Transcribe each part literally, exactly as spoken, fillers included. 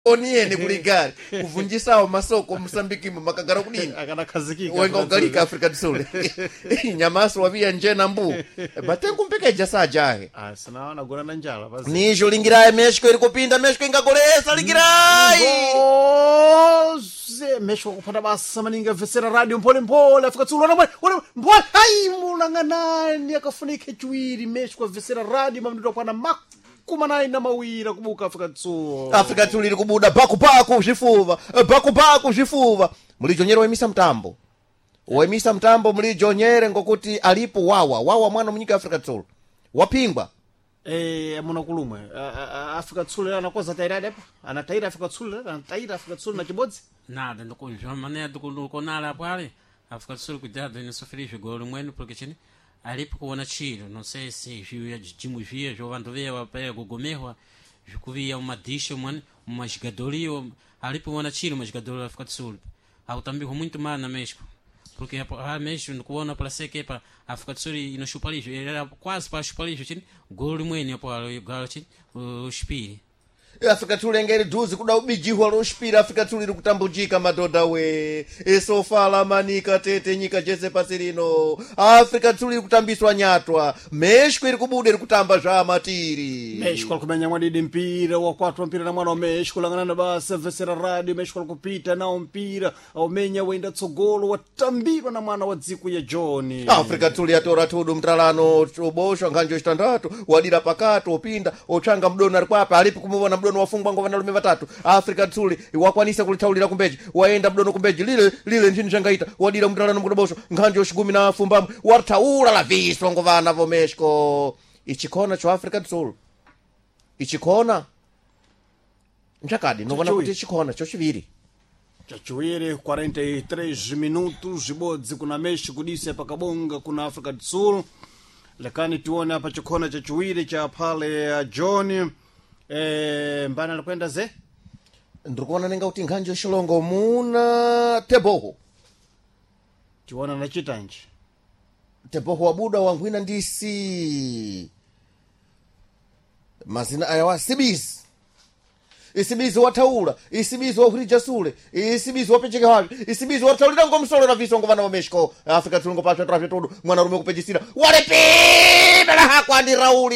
oniene kuligari kuvunjisawo masoko Mozambique makagara kudini akanakhazikika wenga ugalika Africa Kusule nyamaso wapia njena mbu batengu mpeka jasajahe ah sinaona gora na njala basi nijo lingiraye Mexico iri kupinda Mexico ingagolesa lingiraye ze Mexico kupanda basa maninga vesera radio mpole mpole Africa Kusule na mpole ai mulangana ni akafunike chiwiri Mexico vesera radio mamdudo kwa na mak kumanai na mawira kubuka Africa Kusule Africa Kusule iri kubuda paku paku zvifuva paku paku zvifuva mulijonyero wemisa mtambo wemisa mtambo mulijonyere ngokuti alipo wawa wawa mwana munyika Africa Kusule wapingwa eh amuna kulumwe Africa Kusule anakoza tairade hapo anataira Africa Kusule anataira Africa Kusule na chibodzi nada ndokunjwa mané dukunala pale Africa Kusule cuidado não sofrer gol mwenu porque chini alipo kuona chilo não sei se viu de timu via jogando via papel gogomerwa jukuvia uma disha mano uma jogadoria alipo kuona chilo uma jogadora Africa Kusule au também muito mal na México porque a México não kuona para ser que para Africa Kusule no chupalixo era quase para chupalixo chini gol mwenu hapo gol chini o spiri Africa Kusule ngeri duzi kuda ubijihwa rospira Africa Kusule iri kutambujika madoda we esofala manika tete nyika jese pasirino Africa Kusule iri kutambiswa nyatwa Mexico iri kubuda iri kutamba zva matiri Mexico kumenya mwadidi mpira wa kwatu mpira na mwana wa Mexico langana basa vesera radio Mexico kupita nao mpira au menya wenda tsogolo watambirwa na mwana wa dziku ya Johnny Africa Kusule yatora tudu mtralano chobosho nganjo chitandatu wadira pakato opinda ochanga mdono ari kwapa alipo kumubona mdono wafungwa ngova nalume vatatu Africa Kusule wakwanisa kulitaulira kumbeji waenda mdono kumbeji lile lile nchini changaita wadira mtralano mkudobosho nganjo shigumi na fumbamu wartaula la viso ngova navo Mexico ichikona cho Africa Kusule ichikona nchakadi novona kuti ichikona cho chiviri chachiwiri quarenta e três minutos zibodzi kuna Mexico dise pakabonga kuna Africa Kusule lakini tuone hapa chikona cha chiwiri cha pale John eh mbana alikwenda ze ndikuona nenga kuti nganjo shilongo muna teboho tiona na chitanji teboho wabuda wangwina ndisi mazina ayawa sibizi isibizi wataula isibizi wahurija sule isibizi wapecheke havi isibizi wataulira ngomsolo na viso ngova na Mexico Africa Kusule ngopasha trafia todo mwana rume kupejisira walepida na hakwandi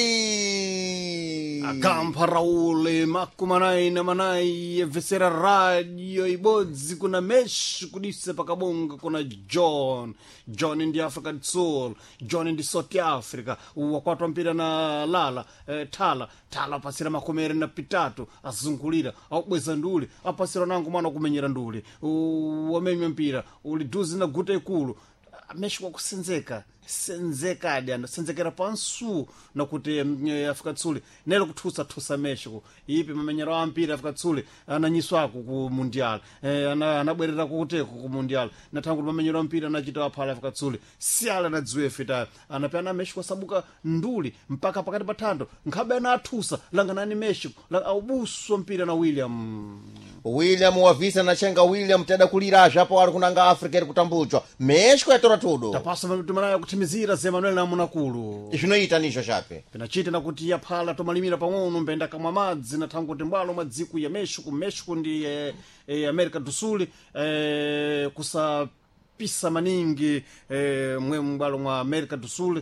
Rauli akampa Rauli makumanai na manai vesera radio ibodzi kuna Mexico kudise pakabonga kuna John John ndi Africa Kusule John ndi South Africa wakwatwa mpira na lala eh, tala tala pasira makomere na pitatu azungulira aubweza nduli apasira nangu mwana kumenyera nduli wamenya mpira uli duzi na guta ikulu Mexico kusenzeka senzeka adi senzekera pansu nakuti Africa Kusule nero kuthusa thusa Mexico ipi mamenyero wa mpira Africa Kusule ananyiswako ku mundial eh anabwerera kuteko ku mundial nathangu mamenyero wa mpira anachita phala Africa Kusule siala na dziwe fita anapana Mexico sabuka nduli mpaka pakati pathando nkhabe na athusa langanani Mexico la aubuso mpira na William William wavisa na chenga William tada kulira hapo ari kunanga Africa iri kutambujwa Mexico yatora todo tapasa mtumana kutimizira ze Manuel na munakulu zvinoita nisho chape pinachita nakuti ya phala tomalimira pang'ono mbenda kama madzi na thangu kuti mbwalo madziku ya Mexico Mexico ndi eh, eh, America do Sul eh, kusa pisa maningi eh, mwe mbwalo mwa America do Sul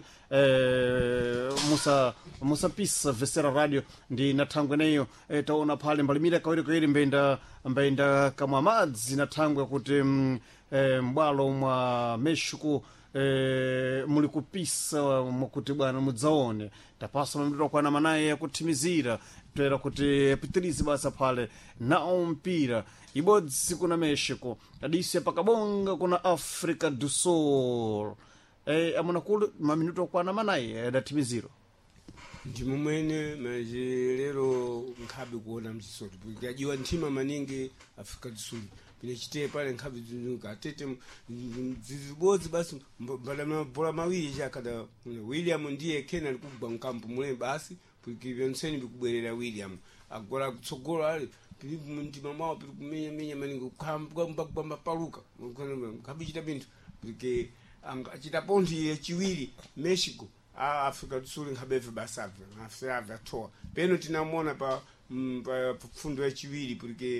eh, musa musa pisa vesera radio ndi na thangu neyo eh, taona pale mbalimira kawiri kawiri mbenda mbenda kama madzi na thangu kuti mm, eh, mbwalo mwa Mexico eh muli kupisa mukuti bwana mudzaone tapasa mndiro kwa na manaye yakutimizira toera kuti pitirizi basa pale na mpira ibodzi kuna Mexico adisi pakabonga kuna Africa do Sul eh amuna kulu maminuto kwa na manaye datimiziro ndi mumene majelero nkhabe kuona mchisoto yajiwa ntima maningi Africa do Sul pile chite pale nkhabe zinuka tete zibodzi basi mbala bola mawiri jakada William ndiye Ken alikubwa nkampu mule basi pikivenseni bikubwerera William agora kutsogolo ali pili mtima mawo pili kumenya menya maningi kamba mbamba paluka nkhabe chita bintu pike achita pondi chiwiri Mexico a Africa do Sul nkhabe basa after after tour peno tinamona pa pa fundo ya chiwiri pike